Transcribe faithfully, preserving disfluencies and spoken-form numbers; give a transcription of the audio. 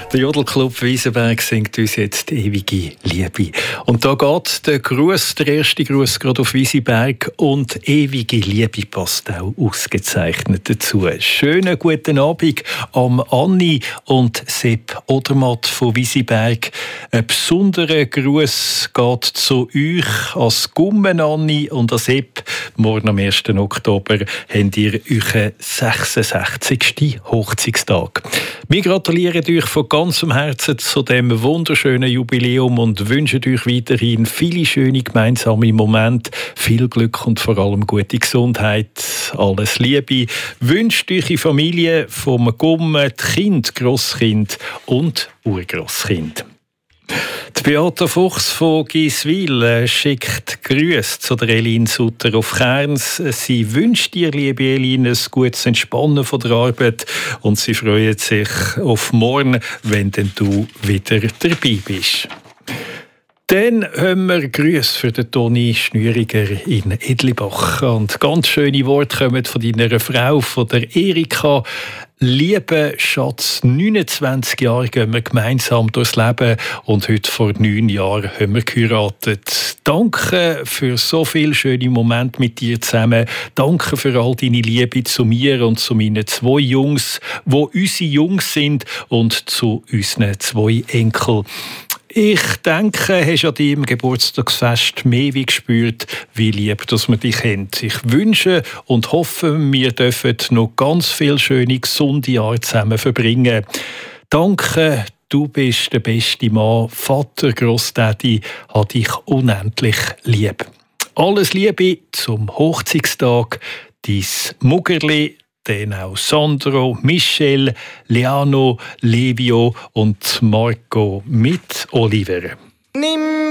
Der Jodelclub Wiesenberg singt uns jetzt «Ewige Liebe». Und da geht der Gruß, der erste Gruß gerade auf Wiesenberg, und «Ewige Liebe» passt auch ausgezeichnet dazu. Schönen guten Abend am Anni und Sepp Odermatt von Wiesenberg. Ein besonderer Gruß geht zu euch als Gummen Anni und als Sepp. Morgen am ersten Oktober habt ihr euren sechsundsechzigsten Hochzeitstag. Wir gratulieren euch von ganzem Herzen zu diesem wunderschönen Jubiläum und wünschen euch weiterhin viele schöne gemeinsame Momente, viel Glück und vor allem gute Gesundheit. Alles Liebe wünscht eure Familie vom Gummen, die Kind, Grosskind und Urgrosskind. Die Beata Fuchs von Giswil schickt Grüße zu der Elin Sutter auf Kerns. Sie wünscht dir, liebe Elin, ein gutes Entspannen von der Arbeit und sie freut sich auf morgen, wenn denn du wieder dabei bist. Dann haben wir Grüße für den Toni Schnüriger in Edlibach. Und ganz schöne Worte kommen von deiner Frau, von der Erika. Lieber Schatz, neunundzwanzig Jahre gehen wir gemeinsam durchs Leben und heute vor neun Jahren haben wir geheiratet. Danke für so viele schöne Momente mit dir zusammen. Danke für all deine Liebe zu mir und zu meinen zwei Jungs, die unsere Jungs sind, und zu unseren zwei Enkeln. Ich denke, hast an deinem Geburtstagsfest mehr wie gespürt, wie lieb dass man dich kennt. Ich wünsche und hoffe, wir dürfen noch ganz viele schöne, gesunde Jahre zusammen verbringen. Danke, du bist der beste Mann. Vater, Grossdaddy, hat dich unendlich lieb. Alles Liebe zum Hochzeitstag, dein Muggerli. Dann auch Sandro, Michel, Leano, Levio und Marco mit Oliver. Nimm